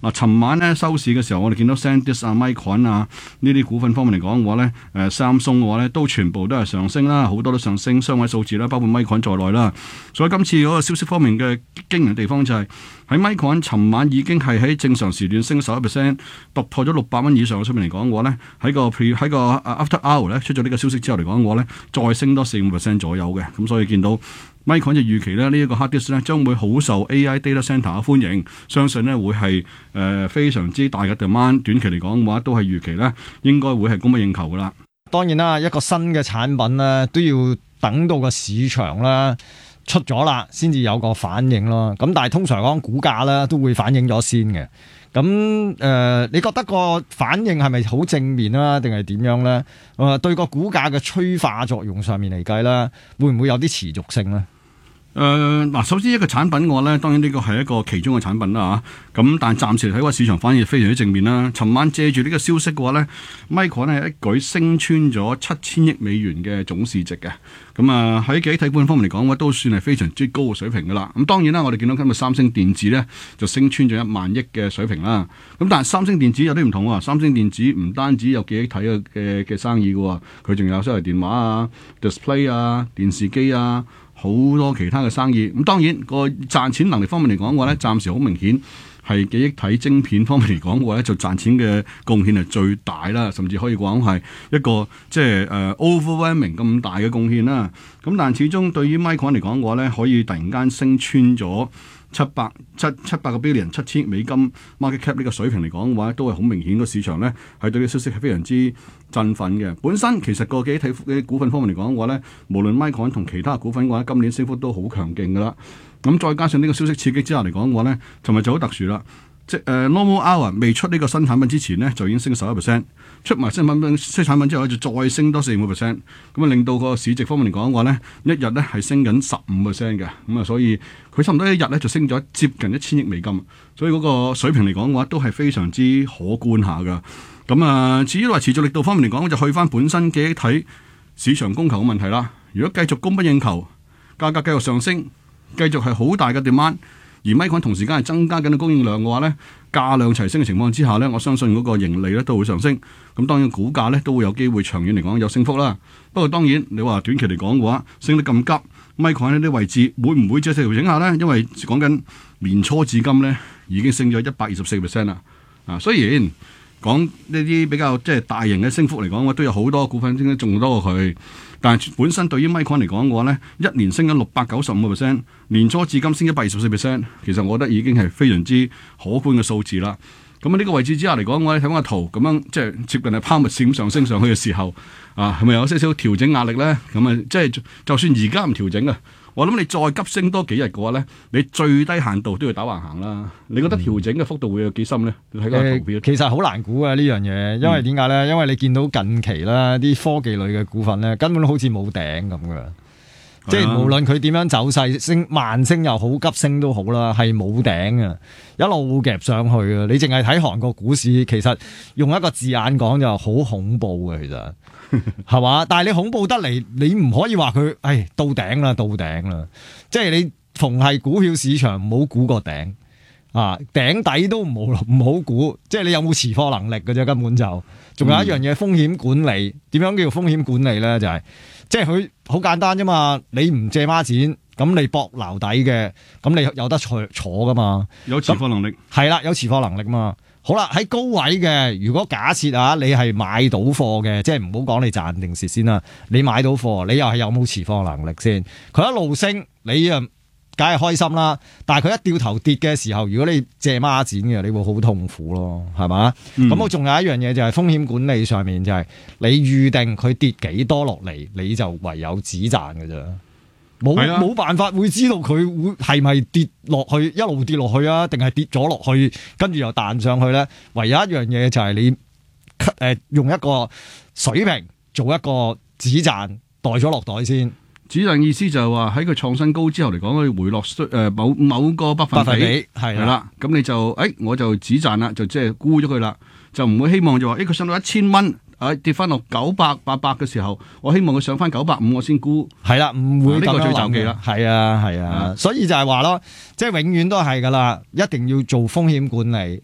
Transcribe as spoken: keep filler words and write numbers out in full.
嗱，尋晚咧收市嘅時候，我哋見到 SanDisk 啊、Micron 啊呢啲股份方面嚟講嘅話咧，誒三星嘅話咧都全部都係上升啦，好多都上升雙位數字啦，包括 Micron 在內啦。所以今次嗰個消息方面嘅驚人地方就係喺 Micron 尋晚已經係喺正常時段升十一 percent， 突破咗六百蚊以上嘅水平嚟講嘅話咧，喺個 pre 喺個 after hour 咧出咗呢個消息之後嚟講嘅話咧，再升多四五 percent 左右嘅。咁所以見到 Micron 就預期咧呢一個 hard disk 咧將會好受 A I data center 嘅歡迎，相信咧會係誒、呃、非常之大嘅 demand。短期嚟講嘅話，都係預期咧應該會係供不應求噶啦。 當然啦，一個新嘅產品咧都要等到個市場咧出咗啦，先至有個反應咯。咁但係通常講股價咧都會反映咗先嘅。咁誒、呃，你覺得個反應係咪好正面啊？定係點樣咧？誒、呃，對個股價嘅催化作用上面嚟計咧，會唔會有啲持續性咧？ 誒嗱、呃，首先一個產品嘅話咧，當然呢個係一個其中嘅產品啦嚇。咁但係暫時嚟睇個市場反應非常之正面啦。尋晚借住呢個消息嘅話咧 ，Micron 係一舉升穿咗七千億美元嘅總市值嘅。咁啊喺記憶體股方面嚟講嘅話，都算係非常之高嘅水平噶啦。咁當然啦，我哋見到今日三星電子咧就升穿咗一萬億嘅水平啦。咁但係三星電子有啲唔同喎，三星電子唔單止有記憶體嘅嘅嘅生意嘅喎，佢仲有手提電話啊、display 啊、電視機啊。好多其他嘅生意，咁當然個賺錢能力方面嚟講嘅話咧，暫時好明顯係記憶體晶片方面嚟講嘅話咧，就賺錢嘅貢獻係最大啦，甚至可以講係一個即係誒、uh, overwhelming 咁大嘅貢獻啦。咁但係始終對於 Micron 嚟講嘅話咧，可以突然間升穿咗七百七七百個 billion 七千億美金 market cap 呢個水平嚟講嘅話，都係好明顯個市場咧係對呢個消息係非常之振奮嘅。本身其實個記憶體嘅股份方面嚟講嘅話咧，無論 Micron 同其他股份嘅話，今年升幅都好強勁噶啦。咁再加上呢個消息刺激之下嚟講嘅話咧，尋日就好特殊啦。即係、uh, Normal Hour 未出呢個新產品之前咧，就已經升十一 percent， 出埋新產品新產品之後咧，就再升多四五個 percent， 咁啊令到個市值方面嚟講嘅話咧，一日咧係升緊十五 percent 嘅，咁啊所以佢差唔多一日咧就升咗接近一千億美金，所以嗰個水平嚟講嘅話都係非常之可觀下噶。咁啊，至於話持續力度方面嚟講，就去翻本身記憶體市場供求嘅問題啦。如果繼續供不應求，價格繼續上升，繼續係好大嘅 demand。而 Micron 同時間係增加緊嘅供應量嘅話咧，價量齊升嘅情況之下咧，我相信嗰個盈利咧都會上升。咁當然股價咧都會有機會長遠嚟講有升幅啦。不過當然你話短期嚟講嘅話，升得咁急 ，Micron 呢啲位置會唔會再調整下咧？因為講緊年初至今咧已經升咗一百二十四 percent 啦。啊，雖然講呢啲比較即係大型嘅升幅嚟講，我都有好多股份升得仲多過佢。但係本身對於 Micron 嚟講嘅話咧，一年升緊六百九十五個 percent， 年初至今升一百二十四 percent， 其實我覺得已經係非常之可觀嘅數字啦。咁啊呢個位置之下嚟講，我哋睇翻個圖，咁樣即係接近係拋物線咁上升上去嘅時候，啊係咪有少少調整壓力咧？咁啊即係就算而家唔調整啊，我諗你再急升多幾日嘅話咧，你最低限度都要打橫行啦。你覺得調整嘅幅度會有幾深咧？你睇個圖表， 呃、其實好難估啊呢樣嘢，因為點解咧？嗯、因為你見到近期啦，啲科技類嘅股份咧，根本都好似冇頂咁噶。即係無論佢點樣走勢，升慢升又好，急升都好啦，係冇頂啊，一路夾上去啊！你淨係睇韓國股市，其實用一個字眼講就好恐怖嘅，其實係嘛？但係你恐怖得嚟，你唔可以話佢，唉，到頂啦，到頂啦！即係你逢係股票市場唔好估個頂啊，頂底都唔好唔好估，即係你有冇持貨能力嘅啫，根本就仲有一樣嘢風險管理，點樣叫風險管理咧？就係、是。即係佢好簡單啫嘛，你唔借孖展，咁你搏留底嘅，咁你有得坐坐噶嘛？有持貨能力係啦，有持貨能力嘛。好啦，喺高位嘅，如果假設啊，你係買到貨嘅，即係唔好講你賺定蝕先啦，你買到貨，你又係有冇持貨能力先？佢一路升，你啊梗係開心啦。但係佢一掉頭跌嘅時候，如果你借孖展嘅，你會好痛苦咯，係嘛？咁、嗯、我仲有一樣嘢就係風險管理上面，就係你預定佢跌幾多落嚟，你就唯有止賺嘅啫。冇冇、啊、辦法會知道佢會係咪跌落去，一路跌落去啊，定係跌咗落去，跟住又彈上去咧？唯有一樣嘢就係你誒、呃、用一個水平做一個止賺，袋咗落袋先。 止賺意思就係話喺佢創新高之後嚟講，佢回落誒、呃、某某個百分比係啦，咁你就誒、哎、我就止賺啦，就即係沽咗佢啦，就唔會希望就話誒佢上到一千蚊，誒跌翻落九百八百嘅時候，我希望佢上翻九百五我先沽，係啦，唔會呢個最忌啦，係啊係啊，啊所以就係話咯，即係永遠都係噶啦，一定要做風險管理，